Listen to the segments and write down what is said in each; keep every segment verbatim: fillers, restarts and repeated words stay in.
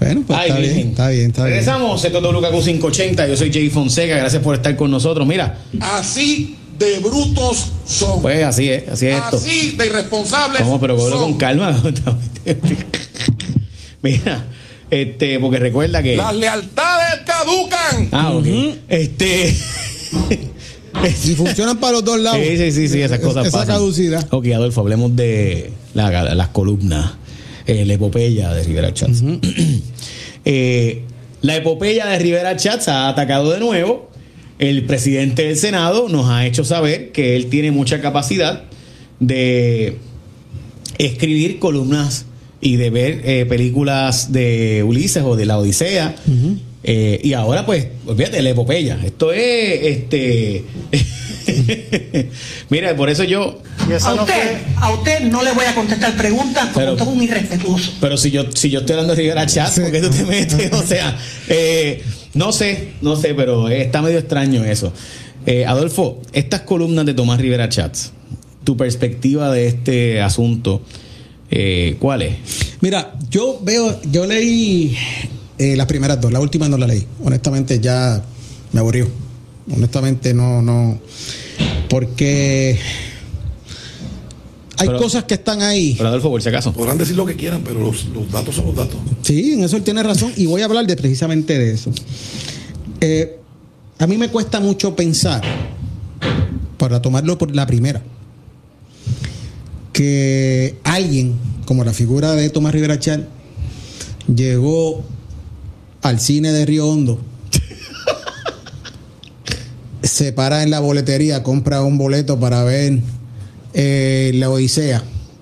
Bueno, pues Ay, está bien, está bien, está bien. Regresamos, esto es W K Q quinientos ochenta, yo soy Jay Fonseca, gracias por estar con nosotros. Mira, así de brutos son. pues así es, así es esto. Así de irresponsables. ¿Cómo? Pero cógelo son. con calma. Mira, este, porque recuerda que. Las lealtades caducan. Ah, ok. Ujú. Este. Si funcionan para los dos lados. Sí, sí, sí, sí, esas cosas Esa pasan. caducidad. Ok, Adolfo, hablemos de la- las columnas. Eh, la epopeya de Rivera Chats. Uh-huh. eh, la epopeya de Rivera Chats ha atacado de nuevo. El presidente del Senado nos ha hecho saber que él tiene mucha capacidad de escribir columnas y de ver eh, películas de Ulises o de la Odisea. Uh-huh. Eh, y ahora, pues, fíjate, la epopeya. Esto es, este... Mira, por eso yo... A usted, a usted no le voy a contestar preguntas porque Pero- usted es un irrespetuoso. Pero si yo, si yo estoy hablando de Rivera Chat, ¿por qué tú te metes? O sea, eh, no sé, no sé, pero eh, está medio extraño eso. Eh, Adolfo, estas columnas de Tomás Rivera Chats, tu perspectiva de este asunto, eh, ¿cuál es? Mira, yo veo, yo leí eh, las primeras dos, la última no la leí. Honestamente ya me aburrió. Honestamente no, no, porque hay Pero- cosas que están ahí. Pero Adolfo, por si acaso. Podrán decir lo que quieran, pero los, los datos son los datos. Sí, en eso él tiene razón y voy a hablar de precisamente de eso. Eh, a mí me cuesta mucho pensar, para tomarlo por la primera, que alguien como la figura de Tomás Rivera Chat llegó al cine de Río Hondo, se para en la boletería, compra un boleto para ver eh, la Odisea.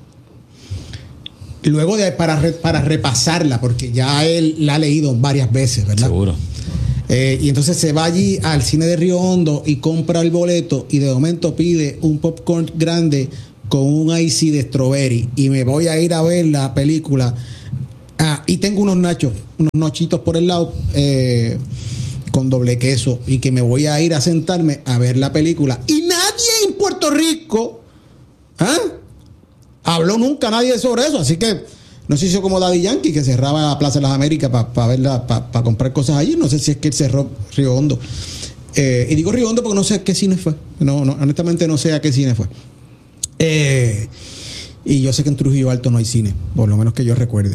Luego de para, re, para repasarla, porque ya él la ha leído varias veces, ¿verdad? Seguro. Eh, y entonces se va allí al cine de Río Hondo y compra el boleto y de momento pide un popcorn grande con un icy de strawberry y me voy a ir a ver la película. Ah, y tengo unos nachos, unos nachitos por el lado eh, con doble queso y que me voy a ir a sentarme a ver la película. Y nadie en Puerto Rico ¿ah? habló nunca nadie sobre eso, así que no se hizo como Daddy Yankee que cerraba la Plaza de las Américas para pa verla, para pa comprar cosas allí. No sé si es que él cerró Río Hondo. Eh, y digo Río Hondo porque no sé a qué cine fue. No, no, honestamente no sé a qué cine fue. Eh, y yo sé que en Trujillo Alto no hay cine, por lo menos que yo recuerde.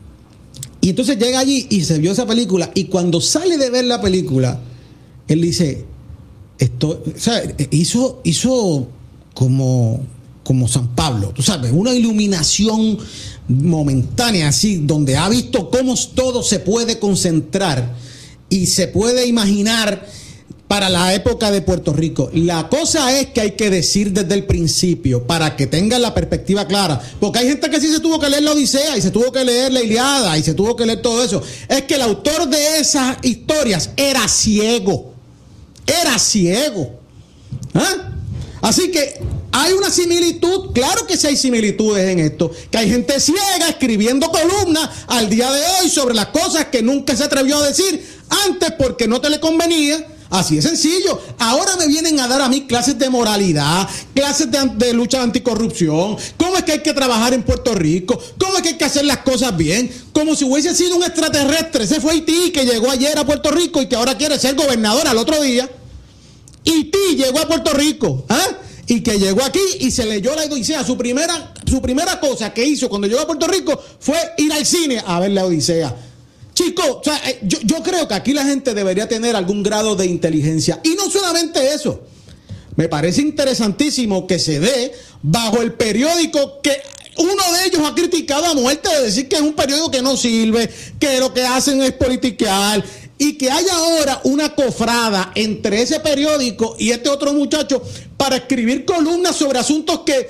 Y entonces llega allí y se vio esa película. Y cuando sale de ver la película, él dice: esto, o sea, hizo, hizo como, como San Pablo, tú sabes, una iluminación momentánea, así, donde ha visto cómo todo se puede concentrar y se puede imaginar para la época de Puerto Rico. La cosa es que hay que decir desde el principio para que tengan la perspectiva clara, porque hay gente que sí se tuvo que leer la Odisea y se tuvo que leer la Ilíada y se tuvo que leer todo eso. Es que el autor de esas historias era ciego, era ciego. ¿Ah? Así que hay una similitud, claro que sí hay similitudes en esto, que hay gente ciega escribiendo columnas al día de hoy sobre las cosas que nunca se atrevió a decir antes porque no te le convenía. Así de sencillo. Ahora me vienen a dar a mí clases de moralidad, clases de, de lucha anticorrupción, cómo es que hay que trabajar en Puerto Rico, cómo es que hay que hacer las cosas bien, como si hubiese sido un extraterrestre. Ese fue Haití que llegó ayer a Puerto Rico y que ahora quiere ser gobernador al otro día. Haití llegó a Puerto Rico, ¿eh? Y que llegó aquí y se leyó la Odisea. Su primera, su primera cosa que hizo cuando llegó a Puerto Rico fue ir al cine a ver la Odisea. Chicos, o sea, yo, yo creo que aquí la gente debería tener algún grado de inteligencia. Y no solamente eso. Me parece interesantísimo que se dé bajo el periódico que uno de ellos ha criticado a muerte de decir que es un periódico que no sirve, que lo que hacen es politiquear, y que haya ahora una cofrada entre ese periódico y este otro muchacho para escribir columnas sobre asuntos que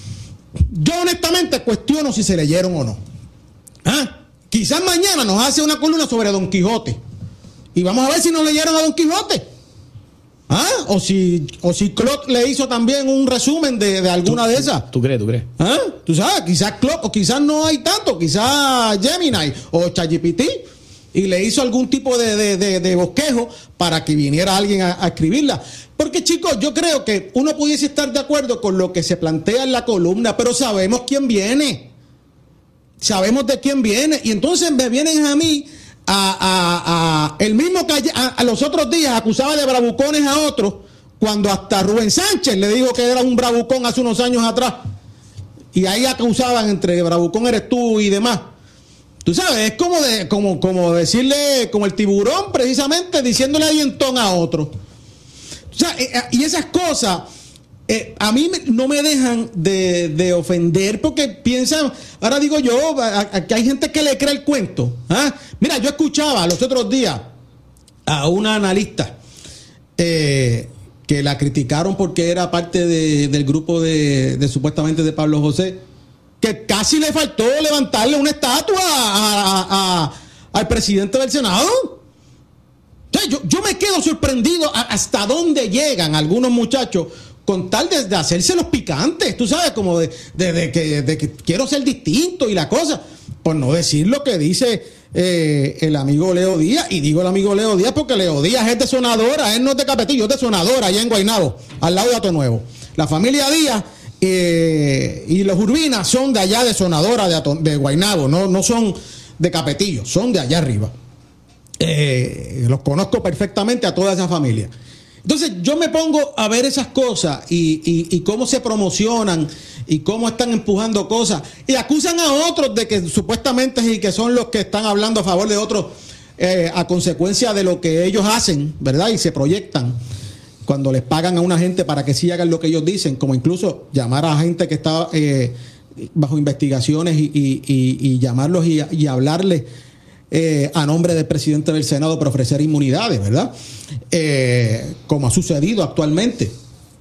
yo honestamente cuestiono si se leyeron o no. ¿Ah? Quizás mañana nos hace una columna sobre Don Quijote y vamos a ver si nos leyeron a Don Quijote. ¿Ah? O si, o si Claude le hizo también un resumen de, de alguna ¿Tú, de esas. ¿Tú crees? ¿Tú crees? ¿Ah? Tú sabes, quizás Claude, o quizás no hay tanto, quizás Gemini o ChatGPT, y le hizo algún tipo de, de, de, de bosquejo para que viniera alguien a, a escribirla. Porque, chicos, yo creo que uno pudiese estar de acuerdo con lo que se plantea en la columna, pero sabemos quién viene. Sabemos de quién viene. Y entonces me vienen a mí a, a, a el mismo que a, a los otros días acusaba de bravucones a otros, cuando hasta Rubén Sánchez le dijo que era un bravucón hace unos años atrás. Y ahí acusaban entre bravucón eres tú y demás. Tú sabes, es como, de, como, como decirle, como el tiburón precisamente, diciéndole dientón a otro. O sea, y esas cosas eh, a mí me, no me dejan de, de ofender, porque piensan, ahora digo yo, que hay gente que le cree el cuento. ¿Ah? Mira, yo escuchaba los otros días a una analista eh, que la criticaron porque era parte de, del grupo de, de supuestamente de Pablo José, que casi le faltó levantarle una estatua a, a, a, al presidente del Senado. O sea, yo, yo me quedo sorprendido a, hasta dónde llegan algunos muchachos con tal de, de hacerse los picantes, tú sabes, como de, de, de, que, de que quiero ser distinto y la cosa, por no decir lo que dice eh, el amigo Leo Díaz. Y digo el amigo Leo Díaz porque Leo Díaz es de Sonadora, él no es de Capetillo, es de Sonadora, allá en Guaynabo, al lado de Ato Nuevo. La familia Díaz Eh, y los Urbinas son de allá de Sonadora, de, Ato, de Guaynabo, no, no son de Capetillo, son de allá arriba. Eh, los conozco perfectamente a toda esa familia. Entonces yo me pongo a ver esas cosas y, y, y cómo se promocionan y cómo están empujando cosas y acusan a otros de que supuestamente y que son los que están hablando a favor de otros eh, a consecuencia de lo que ellos hacen, ¿verdad? Y se proyectan cuando les pagan a una gente para que sí hagan lo que ellos dicen, como incluso llamar a gente que está eh, bajo investigaciones y, y, y, y llamarlos y, y hablarles eh, a nombre del presidente del Senado para ofrecer inmunidades, ¿verdad? Eh, como ha sucedido actualmente.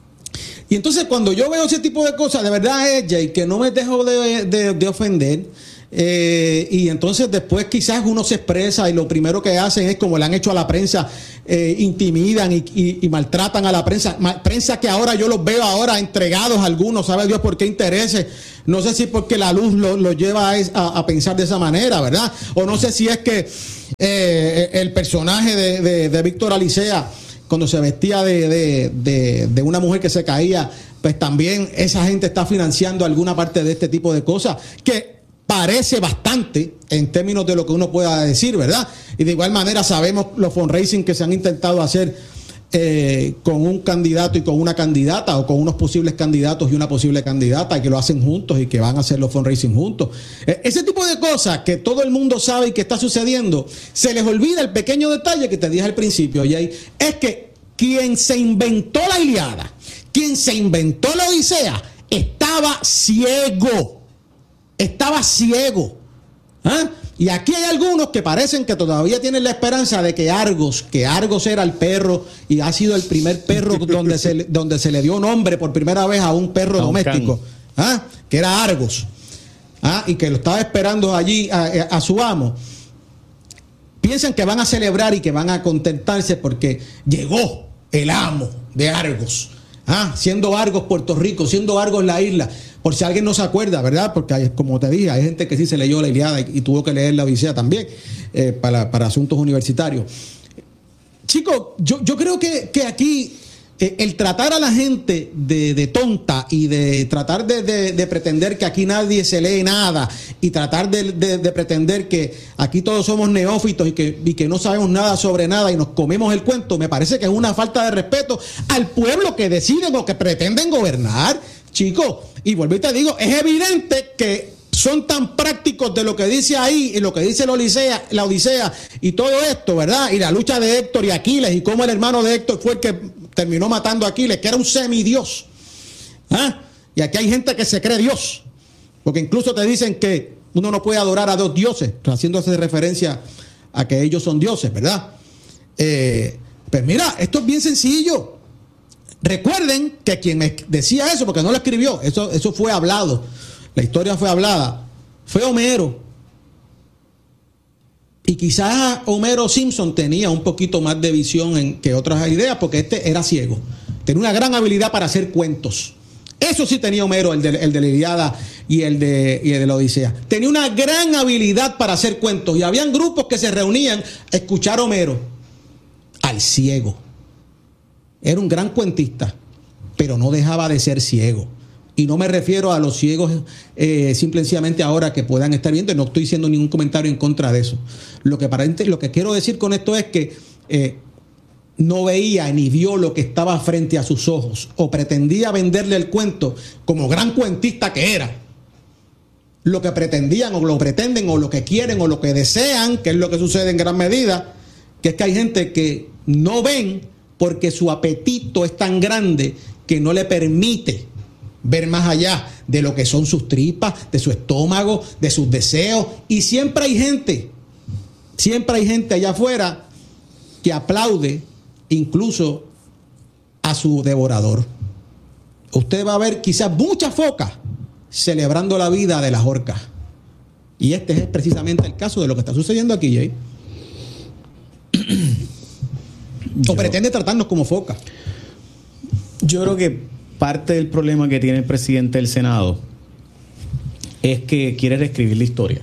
Y entonces cuando yo veo ese tipo de cosas, de verdad es, Jay, que no me dejo de, de, de ofender. Eh, y entonces después quizás uno se expresa y lo primero que hacen es como le han hecho a la prensa, eh, intimidan y, y, y maltratan a la prensa, Ma, prensa que ahora yo los veo ahora entregados a algunos, sabe Dios por qué intereses, no sé si porque la luz lo, lo lleva a, a, a pensar de esa manera, ¿verdad? O no sé si es que eh, el personaje de, de, de Víctor Alicea, cuando se vestía de, de, de, de una mujer que se caía, pues también esa gente está financiando alguna parte de este tipo de cosas que parece bastante en términos de lo que uno pueda decir, ¿verdad? Y de igual manera sabemos los fundraising que se han intentado hacer eh, con un candidato y con una candidata, o con unos posibles candidatos y una posible candidata, que lo hacen juntos y que van a hacer los fundraising juntos. Eh, ese tipo de cosas que todo el mundo sabe y que está sucediendo, se les olvida el pequeño detalle que te dije al principio, Jay, es que quien se inventó la Ilíada, quien se inventó la Odisea, estaba ciego. Estaba ciego. ¿Ah? Y aquí hay algunos que parecen que todavía tienen la esperanza de que Argos, que Argos era el perro y ha sido el primer perro donde se, donde se le dio nombre por primera vez a un perro a doméstico, un ¿ah? que era Argos, ¿ah? y que lo estaba esperando allí a, a, a su amo. Piensan que van a celebrar y que van a contentarse porque llegó el amo de Argos, ¿ah? siendo Argos Puerto Rico, siendo Argos la isla. Por si alguien no se acuerda, ¿verdad? Porque hay, como te dije, hay gente que sí se leyó la Ilíada y, y tuvo que leer la Odisea también eh, para, para asuntos universitarios. Chicos, yo, yo creo que, que aquí eh, el tratar a la gente de, de tonta y de tratar de, de, de pretender que aquí nadie se lee nada y tratar de, de, de pretender que aquí todos somos neófitos y que, y que no sabemos nada sobre nada y nos comemos el cuento, me parece que es una falta de respeto al pueblo que deciden o que pretenden gobernar. Chicos, y vuelvo y te digo, es evidente que son tan prácticos de lo que dice ahí y lo que dice la Odisea, la Odisea y todo esto, ¿verdad? Y la lucha de Héctor y Aquiles y cómo el hermano de Héctor fue el que terminó matando a Aquiles, que era un semidios. ¿Ah? Y aquí hay gente que se cree Dios, porque incluso te dicen que uno no puede adorar a dos dioses, haciéndose referencia a que ellos son dioses, ¿verdad? Eh, pues mira, esto es bien sencillo. Recuerden que quien decía eso, porque no lo escribió, eso, eso fue hablado, la historia fue hablada, fue Homero. Y quizás Homero Simpson tenía un poquito más de visión en, que otras ideas, porque este era ciego. Tenía una gran habilidad para hacer cuentos. Eso sí tenía Homero, el de, el de la Ilíada y el de, y el de la Odisea. Tenía una gran habilidad para hacer cuentos. Y habían grupos que se reunían a escuchar a Homero, al ciego. Era un gran cuentista, pero no dejaba de ser ciego. Y no me refiero a los ciegos eh, simple y sencillamente ahora que puedan estar viendo. No estoy haciendo ningún comentario en contra de eso. Lo que, para, lo que quiero decir con esto es que eh, no veía ni vio lo que estaba frente a sus ojos, o pretendía venderle el cuento como gran cuentista que era. Lo que pretendían o lo pretenden o lo que quieren o lo que desean, que es lo que sucede en gran medida, que es que hay gente que no ven porque su apetito es tan grande que no le permite ver más allá de lo que son sus tripas, de su estómago, de sus deseos. Y siempre hay gente, siempre hay gente allá afuera que aplaude incluso a su devorador. Usted va a ver quizás muchas focas celebrando la vida de las orcas. Y este es precisamente el caso de lo que está sucediendo aquí, Jay. O pretende tratarnos como focas. Yo creo que parte del problema que tiene el presidente del Senado es que quiere reescribir la historia.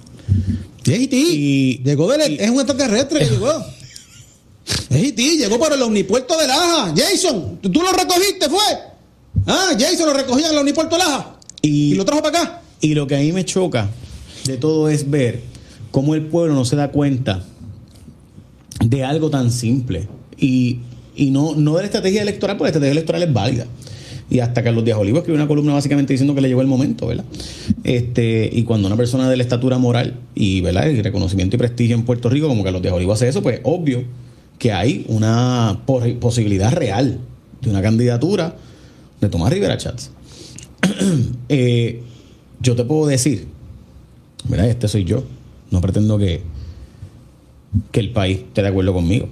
Es E T. Y, llegó del, y, es un extraterrestre que llegó. Es E T, llegó por el omnipuerto de Laja. Jason, ¿tú, tú lo recogiste, fue? Ah, Jason lo recogía en el omnipuerto de Laja. Y, y lo trajo para acá. Y lo que a mí me choca de todo es ver cómo el pueblo no se da cuenta de algo tan simple. Y, y no, no de la estrategia electoral, porque la estrategia electoral es válida. Y hasta Carlos Díaz Olivo escribió una columna básicamente diciendo que le llegó el momento, ¿verdad? Este, y cuando una persona de la estatura moral y, ¿verdad?, y reconocimiento y prestigio en Puerto Rico, como Carlos Díaz Olivo hace eso, pues obvio que hay una posibilidad real de una candidatura de Tomás Rivera Chats. eh, yo te puedo decir, ¿verdad? Este soy yo. No pretendo que, que el país esté de acuerdo conmigo.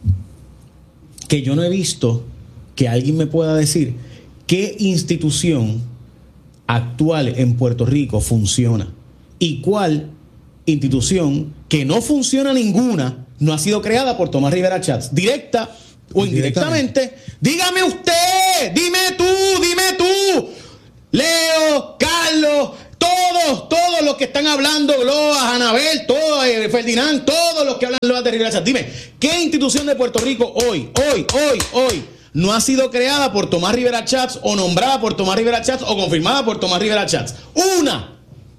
Que yo no he visto que alguien me pueda decir qué institución actual en Puerto Rico funciona y cuál institución que no funciona ninguna no ha sido creada por Tomás Rivera Chats, directa o indirectamente. Dígame usted, dime tú, dime tú, Leo, Carlos, todos, todos los que están hablando, Gloa, Anabel, todos, eh, Ferdinand, todos los que hablan Gloa de Rivera Chats. Dime, ¿qué institución de Puerto Rico hoy, hoy, hoy, hoy no ha sido creada por Tomás Rivera Chats o nombrada por Tomás Rivera Chats o confirmada por Tomás Rivera Chats? Una.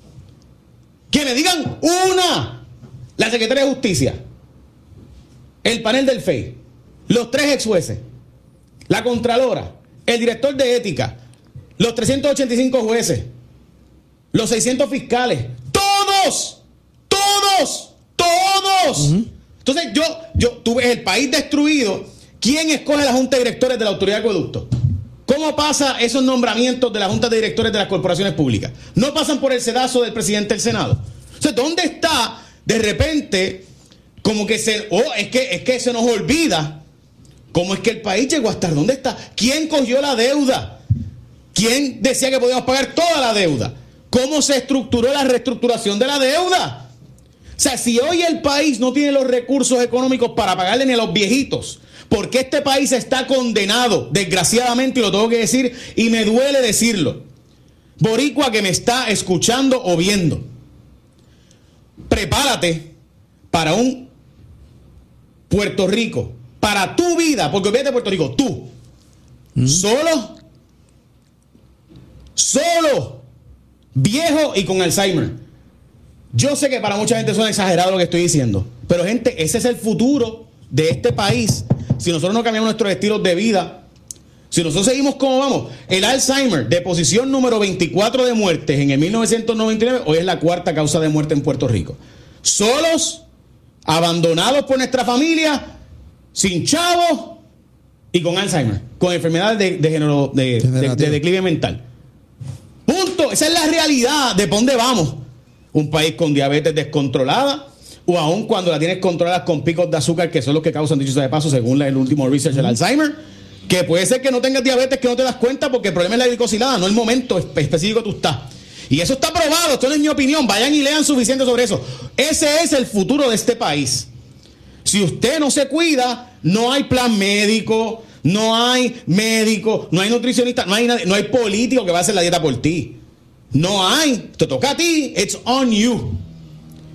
Que me digan una. La Secretaría de Justicia, el panel del F E I, los tres ex jueces, la Contralora, el director de ética, los trescientos ochenta y cinco jueces, los seiscientos fiscales, todos, todos, todos. Uh-huh. Entonces yo, yo, tú ves el país destruido. ¿Quién escoge la Junta de Directores de la Autoridad de Acueducto? ¿Cómo pasa esos nombramientos de la Junta de Directores de las corporaciones públicas? ¿No pasan por el sedazo del presidente del Senado? O sea, ¿dónde está de repente como que se... Oh, es que, es que se nos olvida cómo es que el país llegó a estar? ¿Dónde está? ¿Quién cogió la deuda? ¿Quién decía que podíamos pagar toda la deuda? ¿Cómo se estructuró la reestructuración de la deuda? O sea, si hoy el país no tiene los recursos económicos para pagarle ni a los viejitos, porque este país está condenado, desgraciadamente, y lo tengo que decir, y me duele decirlo. Boricua que me está escuchando o viendo, prepárate para un Puerto Rico, para tu vida, porque olvídate de Puerto Rico, tú, ¿Mm? solo, solo, viejo y con Alzheimer. Yo sé que para mucha gente suena exagerado lo que estoy diciendo, pero gente, ese es el futuro de este país. Si nosotros no cambiamos nuestros estilos de vida, si nosotros seguimos como vamos, el Alzheimer de posición número veinticuatro de muertes en el mil novecientos noventa y nueve, hoy es la cuarta causa de muerte en Puerto Rico. Solos, abandonados por nuestra familia, sin chavos y con Alzheimer, con enfermedades de, de, género, de, de, de declive mental. Punto. Esa es la realidad de por dónde vamos. Un país con diabetes descontrolada, o aún cuando la tienes controlada con picos de azúcar, que son los que causan, dicho sea de paso, según el último research del Alzheimer, que puede ser que no tengas diabetes, que no te das cuenta, porque el problema es la glicosilada, no el momento específico que tú estás. Y eso está probado, esto no es mi opinión, vayan y lean suficiente sobre eso. Ese es el futuro de este país. Si usted no se cuida, no hay plan médico, no hay médico, no hay nutricionista, no hay, nadie, no hay político que va a hacer la dieta por ti. No hay, te toca a ti, it's on you.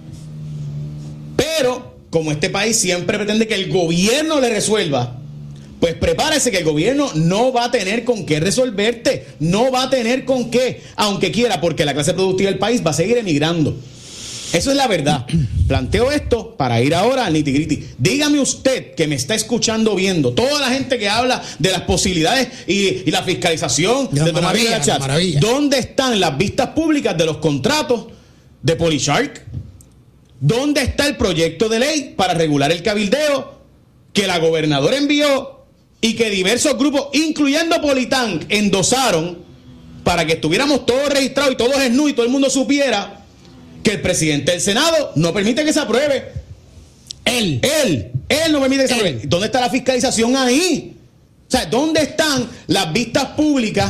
Pero, como este país siempre pretende que el gobierno le resuelva, pues prepárese que el gobierno no va a tener con qué resolverte, no va a tener con qué, aunque quiera, porque la clase productiva del país va a seguir emigrando. Eso es la verdad. Planteo esto para ir ahora al nitty-gritty. Dígame usted que me está escuchando, viendo, toda la gente que habla de las posibilidades y, y la fiscalización de, la de Tomás Rivera Chats, ¿dónde están las vistas públicas de los contratos de Polishark? ¿Dónde está el proyecto de ley para regular el cabildeo que la gobernadora envió y que diversos grupos, incluyendo Politank, endosaron para que estuviéramos todos registrados y todos en nu y todo el mundo supiera que el presidente del Senado no permite que se apruebe? Él, él, él no permite que se él. apruebe. ¿Dónde está la fiscalización ahí? O sea, ¿dónde están las vistas públicas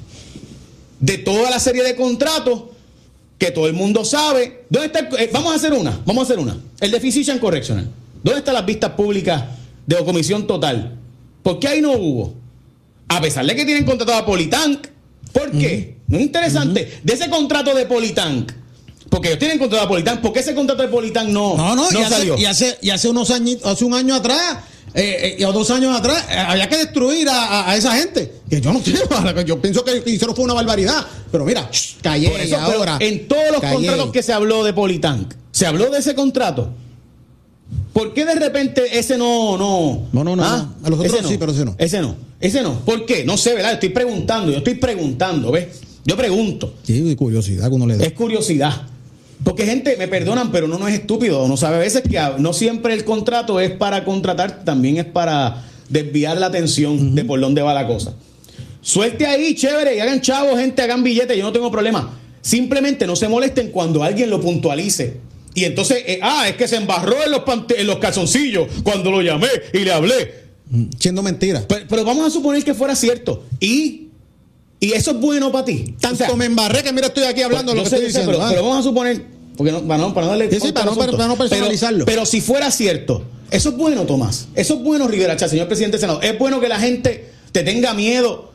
de toda la serie de contratos que todo el mundo sabe? ¿Dónde está el, eh, vamos a hacer una, vamos a hacer una. El de Physician Correctional. ¿Dónde están las vistas públicas de Comisión Total? ¿Por qué ahí no hubo? A pesar de que tienen contratado a Politank. ¿Por qué? Uh-huh. No es interesante. Uh-huh. De ese contrato de Politank, porque ellos tienen contrato a Politank, ¿por qué ese contrato de Politank no, no, no, no y hace, salió? Y hace, y hace unos años, hace un año atrás, eh, eh, o dos años atrás, eh, había que destruir a, a, a esa gente. Que yo no quiero, yo pienso que hicieron fue una barbaridad. Pero mira, shh, callé. Por eso, ahora. En todos los callé. contratos que se habló de Politank, ¿se habló de ese contrato? ¿Por qué de repente ese no, no? No, no, no. ¿Ah? no. A los otros no. sí, pero ese no. Ese no. Ese no. ¿Por qué? No sé, ¿verdad? Estoy preguntando, yo estoy preguntando, ¿ves? Yo pregunto. Sí, de curiosidad que uno le da. Es curiosidad. Porque gente, me perdonan, pero uno no es estúpido. Uno sabe a veces que no siempre el contrato es para contratar, también es para desviar la atención uh-huh. de por dónde va la cosa. Suelte ahí, chévere, y hagan chavos, gente, hagan billetes, yo no tengo problema. Simplemente no se molesten cuando alguien lo puntualice. Y entonces, eh, ah, es que se embarró en los, pante- en los calzoncillos cuando lo llamé y le hablé. Siendo mentira. Pero, pero vamos a suponer que fuera cierto. Y, y eso es bueno para ti. Tanto o sea, me embarré que mira, estoy aquí hablando pues, lo que sé, estoy diciendo. Pero, ah. pero vamos a suponer, porque no, para, no, para no darle sí, sí, para, no, para no personalizarlo. Pero, pero si fuera cierto, eso es bueno, Tomás. Eso es bueno, Rivera Chats, señor presidente del Senado. Es bueno que la gente te tenga miedo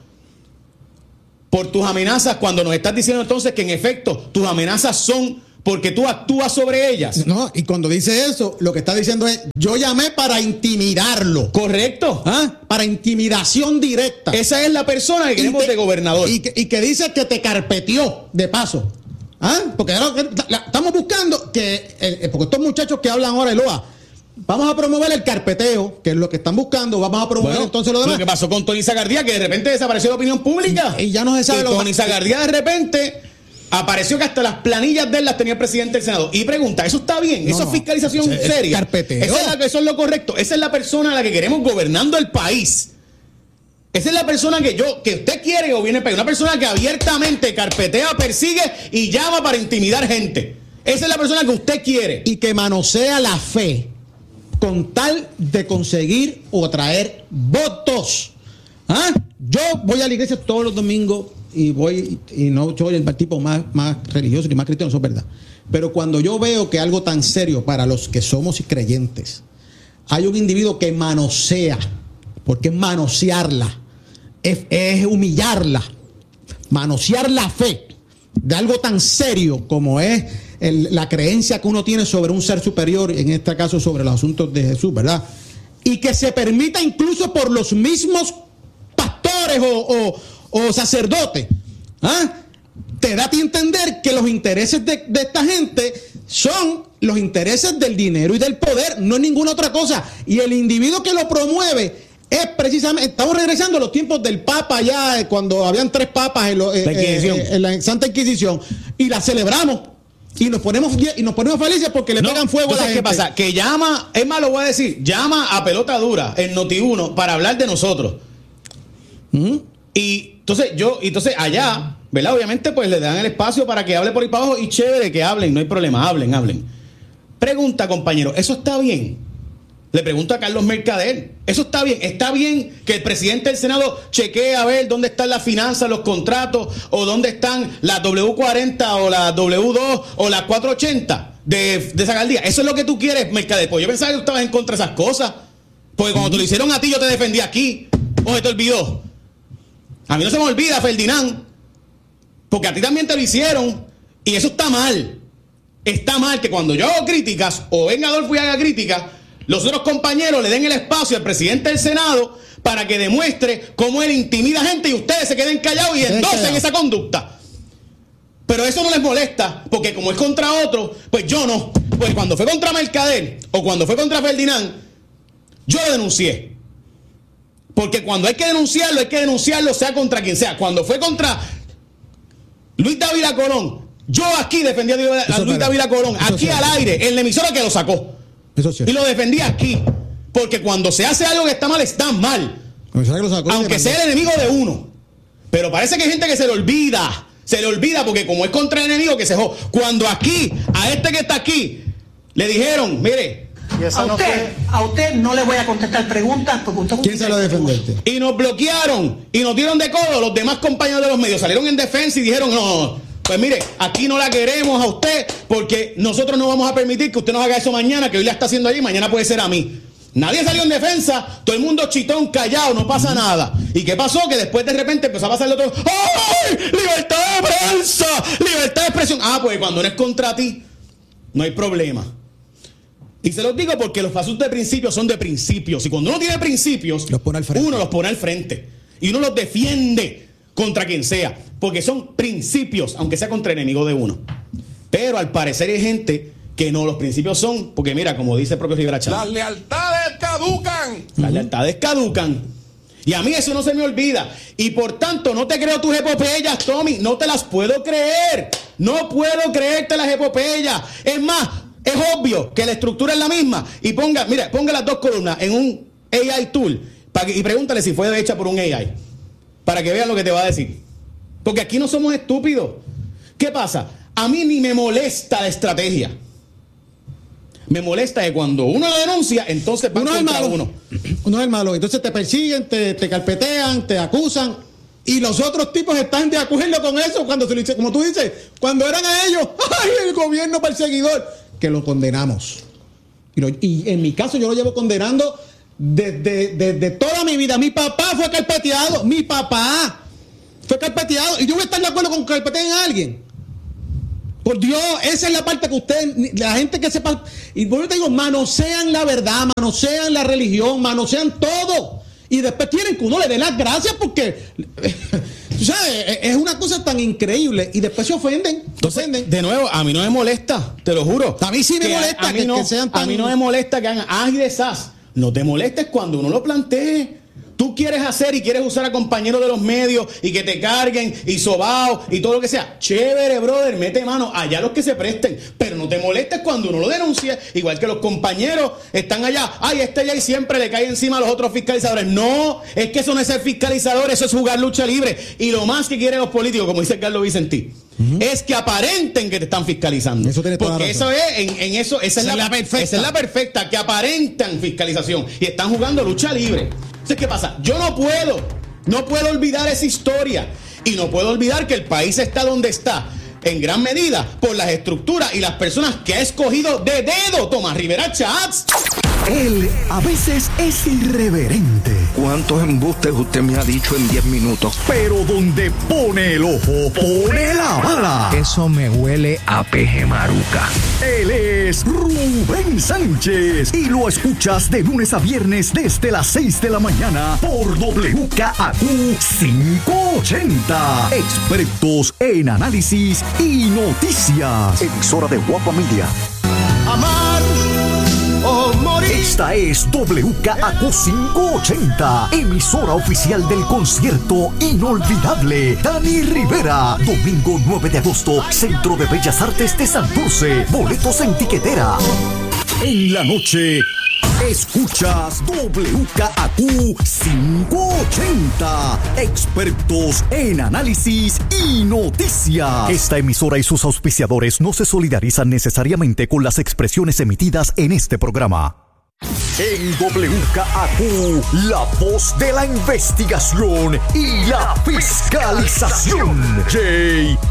por tus amenazas cuando nos estás diciendo entonces que en efecto tus amenazas son porque tú actúas sobre ellas. No, y cuando dice eso, lo que está diciendo es, yo llamé para intimidarlo. Correcto. ¿Ah? Para intimidación directa. Esa es la persona que queremos te, de gobernador. Y que, y que dice que te carpeteó de paso. ¿Ah? Porque ahora estamos buscando que, eh, porque estos muchachos que hablan ahora, Eloa, vamos a promover el carpeteo, que es lo que están buscando, vamos a promover bueno, entonces lo demás. Lo que pasó con Tony Zagardía, que de repente desapareció de la opinión pública. Y, y ya no se sabe y lo Tony Zagardía de repente apareció que hasta las planillas de él las tenía el presidente del Senado. Y pregunta, ¿eso está bien? No, ¿Eso no. es fiscalización Es seria? carpeteo. Esa es la, eso es lo correcto. Esa es la persona a la que queremos gobernando el país. Esa es la persona que yo, que usted quiere que gobierne el país. Una persona que abiertamente carpetea, persigue y llama para intimidar gente. Esa es la persona que usted quiere. Y que manosea la fe con tal de conseguir o traer votos. ¿Ah? Yo voy a la iglesia todos los domingos y voy, y no soy el tipo más, más religioso ni más cristiano, eso es verdad. Pero cuando yo veo que algo tan serio para los que somos creyentes, hay un individuo que manosea, porque es manosearla, es, es humillarla, manosear la fe de algo tan serio como es el, la creencia que uno tiene sobre un ser superior, en este caso sobre los asuntos de Jesús, ¿verdad? Y que se permita incluso por los mismos pastores o, o, o sacerdotes, ¿ah? Te da a ti entender que los intereses de, de esta gente son los intereses del dinero y del poder, no es ninguna otra cosa. Y el individuo que lo promueve es precisamente, estamos regresando a los tiempos del Papa ya, cuando habían tres papas en, lo, eh, eh, en la Santa Inquisición, y la celebramos. Y nos ponemos y nos ponemos felices porque le no, pegan fuego a la gente. ¿Qué pasa? Que llama, es más, lo voy a decir, llama a Pelota Dura en Noti uno para hablar de nosotros. ¿Mm? Y entonces yo, entonces allá, ¿verdad? Obviamente, pues le dan el espacio para que hable por ahí para abajo y chévere que hablen, no hay problema, hablen, hablen. Pregunta, compañero, ¿eso está bien? Le pregunto a Carlos Mercader, ¿eso está bien? ¿Está bien que el presidente del Senado chequee a ver dónde están las finanzas, los contratos, o dónde están las doble u cuarenta o las doble u dos o las cuatrocientos ochenta de, de Zagardía? ¿Eso es lo que tú quieres, Mercader? Pues yo pensaba que tú estabas en contra de esas cosas. Porque cuando te lo hicieron a ti, yo te defendí aquí. ¿O se te olvidó? A mí no se me olvida, Ferdinand. Porque a ti también te lo hicieron. Y eso está mal. Está mal que cuando yo hago críticas, o venga Adolfo y haga críticas, los otros compañeros le den el espacio al presidente del Senado para que demuestre cómo él intimida gente y ustedes se queden callados y endosen esa conducta. Pero eso no les molesta, porque como es contra otro, pues yo no. Pues cuando fue contra Mercader o cuando fue contra Ferdinand, yo lo denuncié. Porque cuando hay que denunciarlo, hay que denunciarlo sea contra quien sea. Cuando fue contra Luis Dávila Colón, yo aquí defendí a Luis Eso Dávila Colón, Eso aquí es al aire, en la emisora que lo sacó. Eso es cierto. Y lo defendí aquí. Porque cuando se hace algo que está mal, está mal. Que lo sacó, Aunque sea el enemigo de uno. Pero parece que hay gente que se le olvida. Se le olvida porque como es contra el enemigo que se jode. Cuando aquí, a este que está aquí, le dijeron, mire, Y esa a, no usted, fue... a usted no le voy a contestar preguntas porque usted... ¿Quién se lo defendiste? Y nos bloquearon y nos dieron de codo. Los demás compañeros de los medios salieron en defensa y dijeron, no, no, no, pues mire, aquí no la queremos a usted porque nosotros no vamos a permitir que usted nos haga eso mañana, que hoy la está haciendo allí, mañana puede ser a mí. Nadie salió en defensa, todo el mundo chitón, callado, no pasa nada. ¿Y qué pasó? Que después de repente empezó a pasar el otro, ¡ay! ¡Libertad de prensa! ¡Libertad de expresión! Ah, pues cuando no es contra ti, no hay problema. Y se los digo porque los asuntos de principios son de principios. Y cuando uno tiene principios, los pone al frente. uno los pone al frente. Y uno los defiende contra quien sea. Porque son principios, aunque sea contra el enemigo de uno. Pero al parecer hay gente que no, los principios son, porque mira, como dice el propio Rivera Chats, las lealtades caducan. Las uh-huh. lealtades caducan. Y a mí eso no se me olvida. Y por tanto, no te creo tus epopeyas, Tommy. No te las puedo creer. No puedo creerte las epopeyas. Es más, es obvio que la estructura es la misma. Y ponga, mira, ponga las dos columnas en un A I tool para que, y pregúntale si fue hecha por un A I. Para que vean lo que te va a decir. Porque aquí no somos estúpidos. ¿Qué pasa? A mí ni me molesta la estrategia. Me molesta que cuando uno lo denuncia, entonces van uno contra es malo. uno. Uno es el malo. Entonces te persiguen, te, te carpetean, te acusan. Y los otros tipos están de acuerdo con eso. Cuando se lo dice, como tú dices, cuando eran a ellos, ¡ay, el gobierno perseguidor! Que lo condenamos. Y, lo, y en mi caso yo lo llevo condenando desde, desde toda mi vida. Mi papá fue carpeteado. Mi papá fue carpeteado. Y yo voy a estar de acuerdo con que carpeteen a alguien. Por Dios, esa es la parte que usted, la gente que sepa, y por eso te digo, manosean la verdad, manosean la religión, manosean todo. Y después quieren que uno le dé las gracias porque, tú sabes, es una cosa tan increíble. Y después se ofenden. Entonces, se ofenden. de nuevo, a mí no me molesta, te lo juro. A mí sí me que molesta a, a mí que, no, que sean tan... A mí no me molesta que hagan ay de esas. No te molestes cuando uno lo plantee. Tú quieres hacer y quieres usar a compañeros de los medios y que te carguen y sobao y todo lo que sea. Chévere, brother, mete mano allá los que se presten. Pero no te molestes cuando uno lo denuncia. Igual que los compañeros están allá. Ay, este allá y siempre le cae encima a los otros fiscalizadores. No, es que eso no es ser fiscalizador, eso es jugar lucha libre. Y lo más que quieren los políticos, como dice Carlos Vicentí, uh-huh. es que aparenten que te están fiscalizando. Eso tiene toda Porque eso es, en, en eso, esa, esa es, la, la perfecta. Esa es la perfecta, que aparentan fiscalización. Y están jugando lucha libre. Entonces, ¿qué pasa? Yo no puedo, no puedo olvidar esa historia y no puedo olvidar que el país está donde está en gran medida por las estructuras y las personas que ha escogido de dedo Tomás Rivera Chats. Él a veces es irreverente. ¿Cuántos embustes usted me ha dicho en diez minutos? Pero donde pone el ojo, pone la bala. Eso me huele a peje maruca. Él es Rubén Sánchez y lo escuchas de lunes a viernes desde las seis de la mañana por W K A Q quinientos ochenta. Expertos en análisis y noticias. Emisora de Guapa Media. Amar o morir. Esta es W K A Q quinientos ochenta, emisora oficial del concierto inolvidable Dani Rivera. Domingo nueve de agosto, Centro de Bellas Artes de Santurce. Boletos en tiquetera. En la noche, escuchas W K A Q quinientos ochenta. Expertos en análisis y noticias. Esta emisora y sus auspiciadores no se solidarizan necesariamente con las expresiones emitidas en este programa. En W K A Q, la voz de la investigación y la fiscalización. Jay